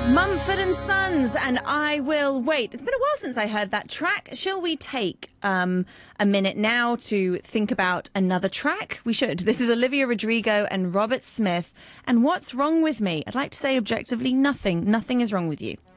Mumford and Sons and I Will Wait. It's been a while since I heard that track. Shall we take a minute now to think about another track? We should. This is Olivia Rodrigo and Robert Smith. And What's Wrong With Me? I'd like to say objectively nothing. Nothing is wrong with you.